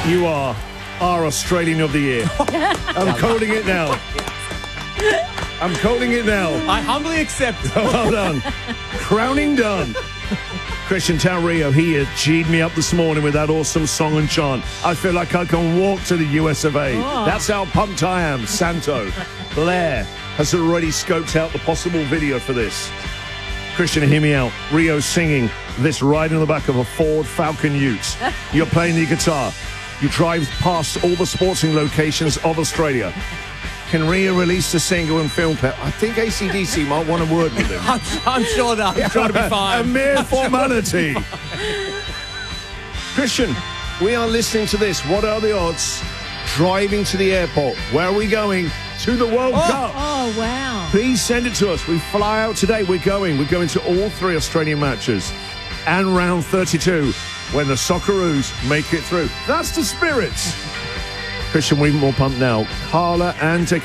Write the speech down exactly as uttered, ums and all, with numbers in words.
You are our Australian of the Year. I'm calling it now. I'm calling it now. I humbly accept. Well done. Crowning done. Christian Tauriello, he had G'd me up this morning with that awesome song and chant. I feel like I can walk to the U S of A. Oh. That's how pumped I am. Santo. Blair has already scoped out the possible video for this. Christian, hear me out. Rio singing this riding on the back of a Ford Falcon Ute. You're playing the guitar. You drive past all the sporting locations of Australia. Can Rio release the single and film clip? I think A C D C might want a word with him. I'm, I'm sure that I'm trying to be fine. A mere formality. Christian, we are listening to this. What are the odds? Driving to the airport. Where are we going? To the World Oh. Cup. Oh, wow. Please send it to us. We fly out today. We're going. We're going to all three Australian matches and round thirty-two when the Socceroos make it through. That's the spirits. Christian, we're more pumped now. Carla and